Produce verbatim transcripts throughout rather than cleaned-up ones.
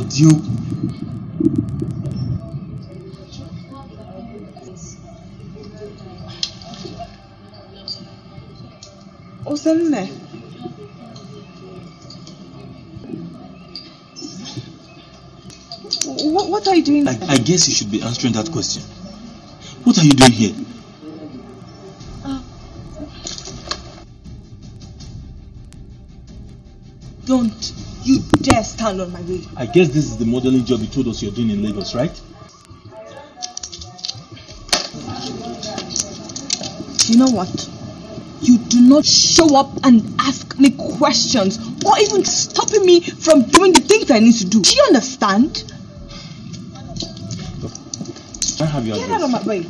audio. Oselune. What, what are you doing? I, I guess you should be answering that question. What are you doing here? Uh, don't you dare stand on my way. I guess this is the modeling job you told us you're doing in Lagos, right? You know what? You do not show up and ask me questions or even stopping me from doing the things I need to do. Do you understand? I have your Get address. out of my way.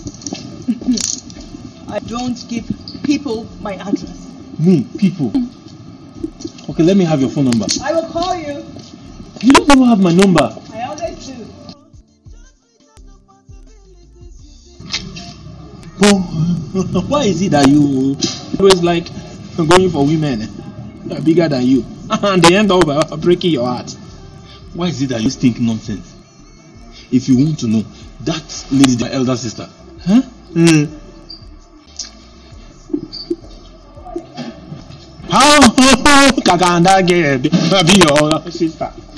I don't give people my address. Me? People? Okay, let me have your phone number. I will call you. You don't even have my number. I always do. Oh, why is it that you always like going for women that are bigger than you and they end up breaking your heart? Why is it that you think nonsense? If you want to know, that lady is my elder sister. Huh? Mm. How can that girl be your sister?